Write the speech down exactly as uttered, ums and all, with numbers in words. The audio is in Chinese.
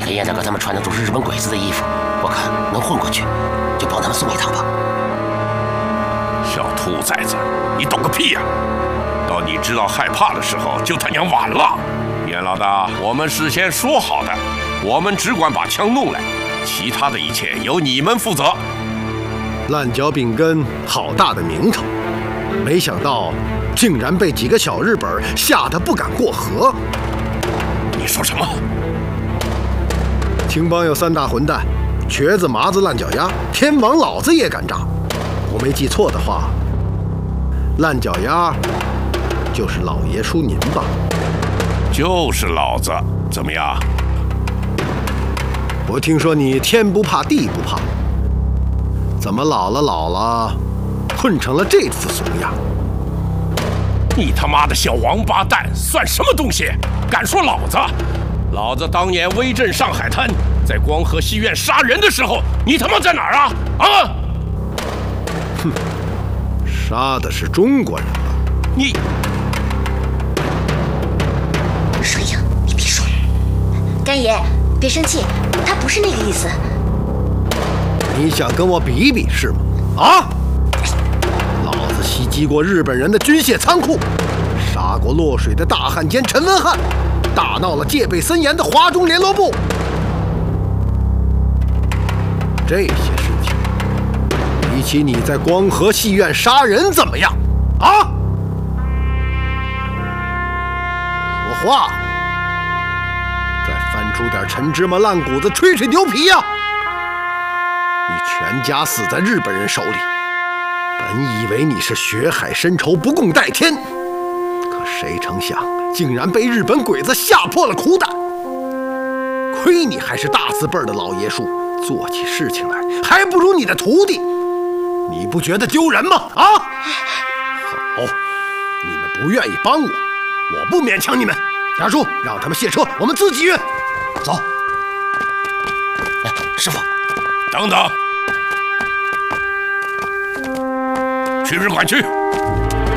黑燕大哥他们穿的都是日本鬼子的衣服，我看能混过去，就帮他们送一趟吧。 小兔崽子，你懂个屁呀！到你知道害怕的时候，就他娘晚了。燕老大，我们事先说好的，我们只管把枪弄来，其他的一切由你们负责。 烂脚饼根好大的名头，没想到竟然被几个小日本吓得不敢过河。 你说什么？ 青帮有三大混蛋：瘸子、麻子、烂脚丫，天王老子也敢炸。我没记错的话，烂脚丫就是老爷叔您吧？ 就是老子，怎么样？ 我听说你天不怕地不怕，怎么老了老了，混成了这副怂样？ 你他妈的小王八蛋，算什么东西？敢说老子？老子当年威震上海滩，在光和戏院杀人的时候，你他妈在哪儿啊？啊！ 哼，杀的是中国人吧？ 你， 水影，你别说。干爷，别生气，他不是那个意思。 你想跟我比一比是吗？啊！老子袭击过日本人的军械仓库，杀过落水的大汉奸陈文翰，大闹了戒备森严的华中联络部。这些事情，比起你在光和戏院杀人怎么样？啊！说话！再翻出点陈芝麻烂谷子吹吹牛皮呀！你全家死在日本人手里，本以为你是血海深仇不共戴天，可谁成想竟然被日本鬼子吓破了苦胆。亏你还是大字辈的老爷叔，做起事情来还不如你的徒弟，你不觉得丢人吗？啊！好，你们不愿意帮我，我不勉强你们。家叔，让他们卸车，我们自己运。走。 哎，师傅， 等等，去日馆去。